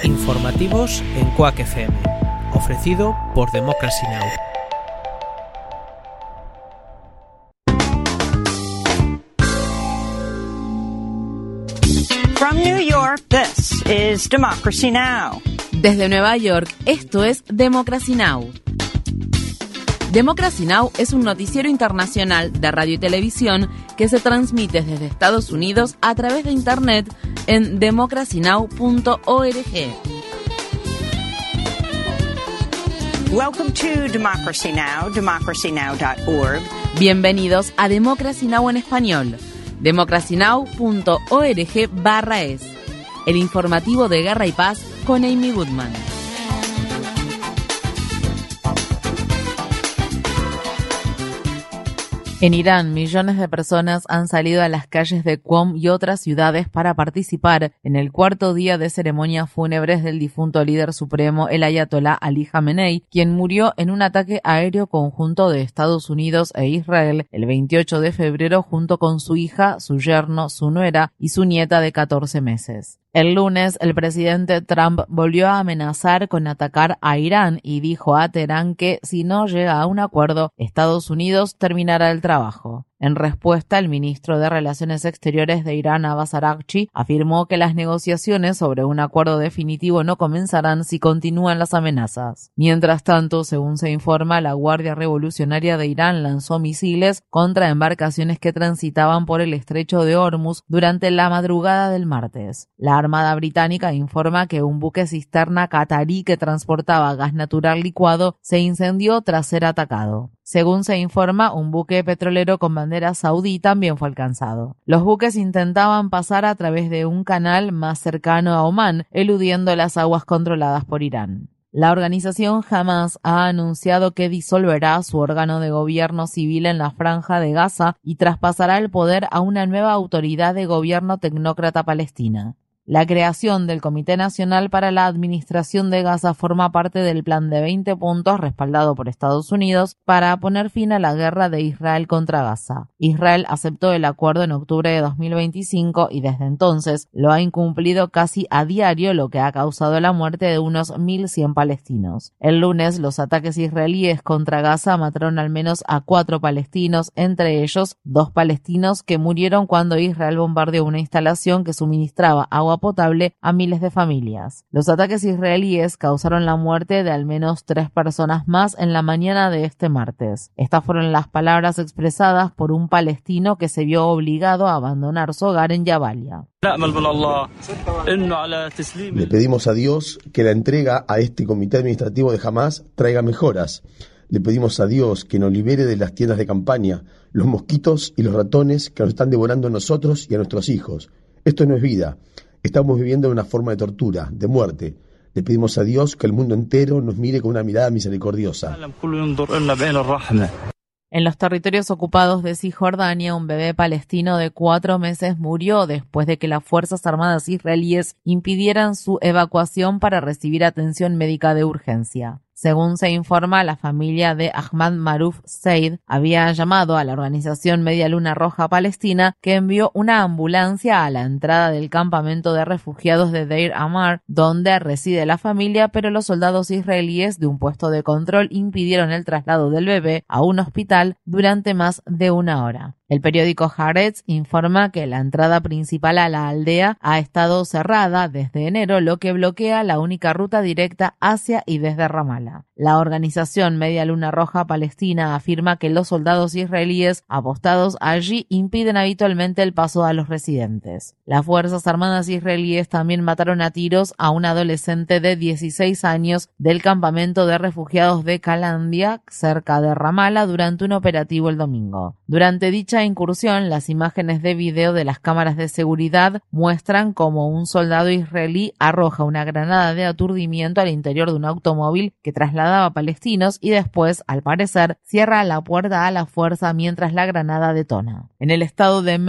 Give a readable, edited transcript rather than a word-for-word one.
Informativos en Quack FM, ofrecido por Democracy Now! From New York, this is Democracy Now! Desde Nueva York, esto es Democracy Now! Democracy Now! Es un noticiero internacional de radio y televisión que se transmite desde Estados Unidos a través de Internet en democracynow.org. Welcome to Democracy Now!, democracynow.org. Bienvenidos a Democracy Now! En español, democracynow.org/es, el informativo de Guerra y Paz con Amy Goodman. En Irán, millones de personas han salido a las calles de Qom y otras ciudades para participar en el cuarto día de ceremonias fúnebres del difunto líder supremo, el ayatolá Ali Jamenei, quien murió en un ataque aéreo conjunto de Estados Unidos e Israel el 28 de febrero junto con su hija, su yerno, su nuera y su nieta de 14 meses. El lunes, el presidente Trump volvió a amenazar con atacar a Irán y dijo a Teherán que, si no llega a un acuerdo, Estados Unidos terminará el trabajo. En respuesta, el ministro de Relaciones Exteriores de Irán, Abbas Araghchi, afirmó que las negociaciones sobre un acuerdo definitivo no comenzarán si continúan las amenazas. Mientras tanto, según se informa, la Guardia Revolucionaria de Irán lanzó misiles contra embarcaciones que transitaban por el estrecho de Hormuz durante la madrugada del martes. La Armada Británica informa que un buque cisterna catarí que transportaba gas natural licuado se incendió tras ser atacado. Según se informa, un buque petrolero con bandera saudí también fue alcanzado. Los buques intentaban pasar a través de un canal más cercano a Omán, eludiendo las aguas controladas por Irán. La organización Hamas ha anunciado que disolverá su órgano de gobierno civil en la Franja de Gaza y traspasará el poder a una nueva autoridad de gobierno tecnócrata palestina. La creación del Comité Nacional para la Administración de Gaza forma parte del plan de 20 puntos respaldado por Estados Unidos para poner fin a la guerra de Israel contra Gaza. Israel aceptó el acuerdo en octubre de 2025 y desde entonces lo ha incumplido casi a diario, lo que ha causado la muerte de unos 1.100 palestinos. El lunes, los ataques israelíes contra Gaza mataron al menos a 4 palestinos, entre ellos 2 palestinos que murieron cuando Israel bombardeó una instalación que suministraba agua potable a miles de familias. Los ataques israelíes causaron la muerte de al menos 3 personas más en la mañana de este martes. Estas fueron las palabras expresadas por un palestino que se vio obligado a abandonar su hogar en Jabalia. Le pedimos a Dios que la entrega a este comité administrativo de Hamás traiga mejoras. Le pedimos a Dios que nos libere de las tiendas de campaña, los mosquitos y los ratones que nos están devorando a nosotros y a nuestros hijos. Esto no es vida. Estamos viviendo en una forma de tortura, de muerte. Le pedimos a Dios que el mundo entero nos mire con una mirada misericordiosa. En los territorios ocupados de Cisjordania, un bebé palestino de 4 meses murió después de que las Fuerzas Armadas israelíes impidieran su evacuación para recibir atención médica de urgencia. Según se informa, la familia de Ahmad Maruf Said había llamado a la organización Media Luna Roja Palestina, que envió una ambulancia a la entrada del campamento de refugiados de Deir Ammar, donde reside la familia, pero los soldados israelíes de un puesto de control impidieron el traslado del bebé a un hospital durante más de 1 hora. El periódico Haaretz informa que la entrada principal a la aldea ha estado cerrada desde enero, lo que bloquea la única ruta directa hacia y desde Ramallah. La organización Media Luna Roja Palestina afirma que los soldados israelíes apostados allí impiden habitualmente el paso a los residentes. Las Fuerzas Armadas israelíes también mataron a tiros a un adolescente de 16 años del campamento de refugiados de Kalandia, cerca de Ramallah, durante un operativo el domingo. Durante dicha incursión, las imágenes de video de las cámaras de seguridad muestran cómo un soldado israelí arroja una granada de aturdimiento al interior de un automóvil que trasladaba palestinos y después, al parecer, cierra la puerta a la fuerza mientras la granada detona. En el estado de